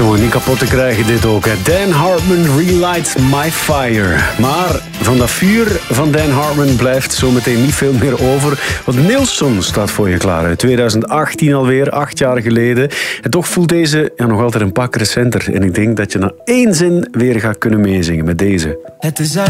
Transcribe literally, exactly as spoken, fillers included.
jongen, niet kapot te krijgen dit ook. Hè. Dan Hartman, Relight My Fire. Maar van dat vuur van Dan Hartman blijft zometeen niet veel meer over. Want Nilsson staat voor je klaar. Uit twintig achttien alweer, acht jaar geleden. En toch voelt deze ja, nog altijd een pak recenter. En ik denk dat je na één zin weer gaat kunnen meezingen met deze. Het is